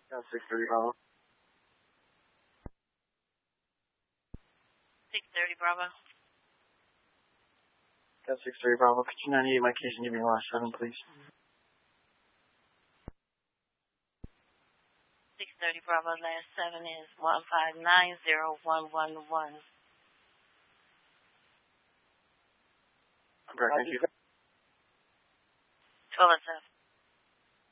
Got 630 Bravo. 630 Bravo. Got 630 Bravo. Could you 98 my case and give me the last 7, please? 630 Bravo, last 7 is 1590111. Correct, thank you. 12 and 7.